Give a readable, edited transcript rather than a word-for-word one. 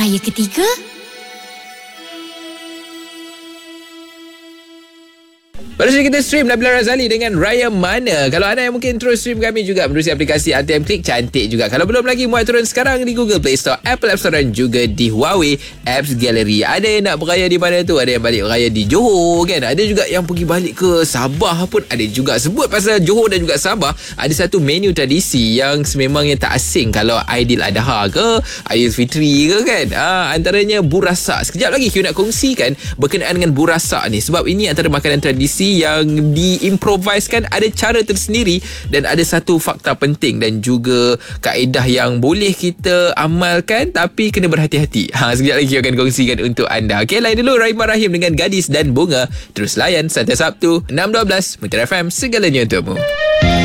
raya ketiga? Baru saja kita stream Nabila Razali dengan Raya Mana. Kalau anda yang mungkin terus stream kami juga menerusi aplikasi ATM Klik, cantik juga. Kalau belum lagi, muat turun sekarang di Google Play Store, Apple App Store dan juga di Huawei Apps Gallery. Ada yang nak beraya di mana tu? Ada yang balik beraya di Johor kan? Ada juga yang pergi balik ke Sabah pun ada juga. Sebut pasal Johor dan juga Sabah, ada satu menu tradisi yang sememangnya tak asing kalau Aidiladha ke Aidilfitri ke kan. Antaranya burasak. Sekejap lagi Q nak kongsikan berkenaan dengan burasak ni, sebab ini antara makanan tradisi yang diimproviskan, ada cara tersendiri dan ada satu fakta penting dan juga kaedah yang boleh kita amalkan, tapi kena berhati-hati. Sekejap lagi akan kongsikan untuk anda. Okey, lain dulu Rahimah Rahim dengan Gadis dan Bunga. Terus layan Santai Sabtu 6.12 Mutiara FM, segalanya untukmu.